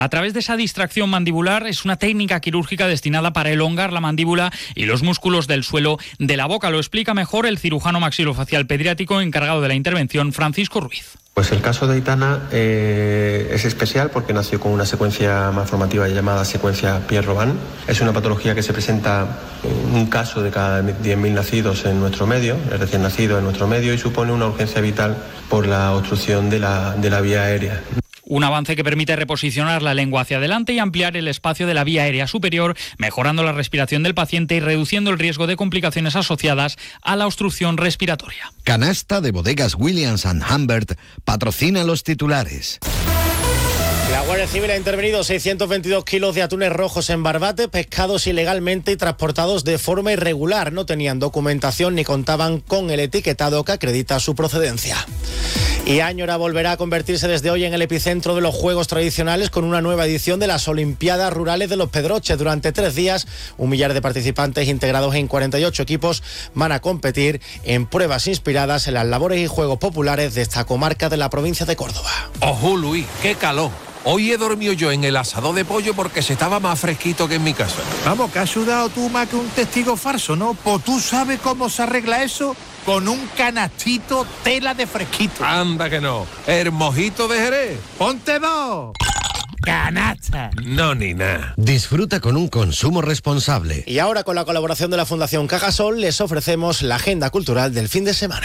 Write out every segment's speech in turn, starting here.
A través de esa distracción mandibular es una técnica quirúrgica destinada para elongar la mandíbula y los músculos del suelo de la boca. Lo explica mejor el cirujano maxilofacial pediátrico encargado de la intervención, Francisco Ruiz. Pues el caso de Aitana es especial porque nació con una secuencia malformativa llamada secuencia Pierre-Robin. Es una patología que se presenta en un caso de cada 10.000 nacidos en nuestro medio, el recién nacido en nuestro medio, y supone una urgencia vital por la obstrucción de la vía aérea. Un avance que permite reposicionar la lengua hacia adelante y ampliar el espacio de la vía aérea superior, mejorando la respiración del paciente y reduciendo el riesgo de complicaciones asociadas a la obstrucción respiratoria. Canasta de Bodegas Williams & Humbert patrocina los titulares. La Guardia Civil ha intervenido 622 kilos de atunes rojos en Barbate, pescados ilegalmente y transportados de forma irregular. No tenían documentación ni contaban con el etiquetado que acredita su procedencia. Y Añora volverá a convertirse desde hoy en el epicentro de los juegos tradicionales con una nueva edición de las Olimpiadas Rurales de los Pedroches. Durante 3 días, 1 millar de participantes integrados en 48 equipos van a competir en pruebas inspiradas en las labores y juegos populares de esta comarca de la provincia de Córdoba. ¡Ojo, Luis! ¡Qué calor! Hoy he dormido yo en el asador de pollo porque se estaba más fresquito que en mi casa. Vamos, que has sudado tú más que un testigo falso, ¿no? Pues tú sabes cómo se arregla eso con un canastito tela de fresquito. Anda que no. El mojito de Jerez. ¡Ponte 2! ¡Canasta! No, ni nada. Disfruta con un consumo responsable. Y ahora, con la colaboración de la Fundación Cajasol, les ofrecemos la agenda cultural del fin de semana.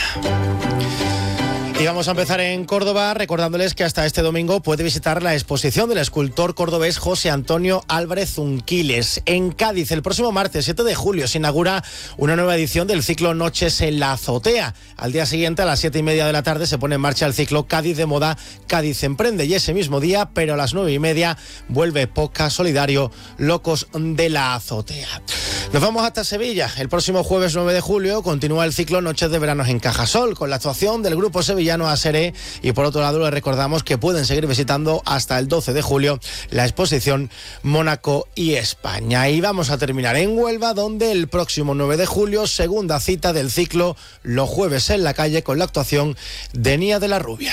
Y vamos a empezar en Córdoba recordándoles que hasta este domingo puede visitar la exposición del escultor cordobés José Antonio Álvarez Zunquiles. En Cádiz, el próximo martes 7 de julio se inaugura una nueva edición del ciclo Noches en la Azotea. Al día siguiente, a las 7:30 de la tarde, se pone en marcha el ciclo Cádiz de Moda, Cádiz Emprende. Y ese mismo día, pero a las 9:30, vuelve podcast solidario Locos de la Azotea. Nos vamos hasta Sevilla. El próximo jueves 9 de julio continúa el ciclo Noches de Veranos en Cajasol con la actuación del grupo sevillano Aseré, y por otro lado les recordamos que pueden seguir visitando hasta el 12 de julio la exposición Mónaco y España. Y vamos a terminar en Huelva, donde el próximo 9 de julio, segunda cita del ciclo Los Jueves en la Calle, con la actuación de Nia de la Rubia.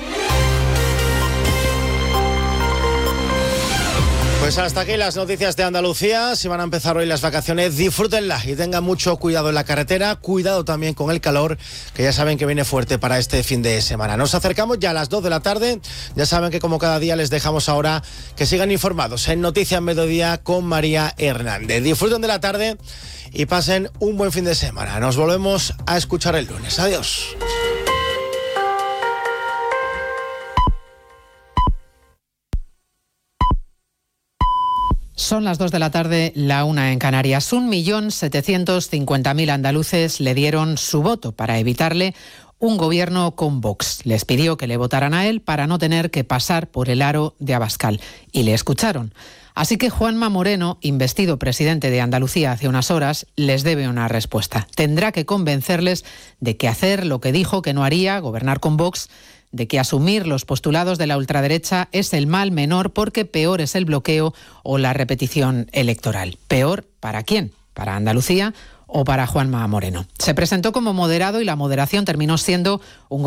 Pues hasta aquí las noticias de Andalucía. Si van a empezar hoy las vacaciones, disfrútenlas y tengan mucho cuidado en la carretera. Cuidado también con el calor, que ya saben que viene fuerte para este fin de semana. Nos acercamos ya a las 2 de la tarde. Ya saben que como cada día les dejamos ahora que sigan informados en Noticias Mediodía con María Hernández. Disfruten de la tarde y pasen un buen fin de semana. Nos volvemos a escuchar el lunes. Adiós. Son las 2 de la tarde, la 1 en Canarias. 1.750.000 andaluces le dieron su voto para evitarle un gobierno con Vox. Les pidió que le votaran a él para no tener que pasar por el aro de Abascal. Y le escucharon. Así que Juanma Moreno, investido presidente de Andalucía hace unas horas, les debe una respuesta. Tendrá que convencerles de que hacer lo que dijo que no haría, gobernar con Vox, de que asumir los postulados de la ultraderecha es el mal menor porque peor es el bloqueo o la repetición electoral. ¿Peor para quién? ¿Para Andalucía o para Juanma Moreno? Se presentó como moderado y la moderación terminó siendo un